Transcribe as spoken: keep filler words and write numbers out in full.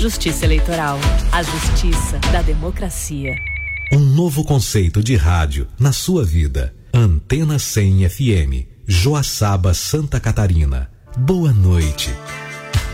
Justiça Eleitoral. A justiça da democracia. Um novo conceito de rádio na sua vida. Antena cem F M, Joaçaba, Santa Catarina. Boa noite.